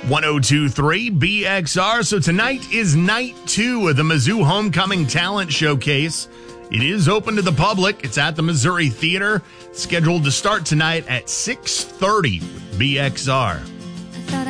1023 BXR. So tonight is night 2 of the Mizzou Homecoming Talent Showcase. It is open to the public. It's at the Missouri Theater, scheduled to start tonight at 6:30 with BXR.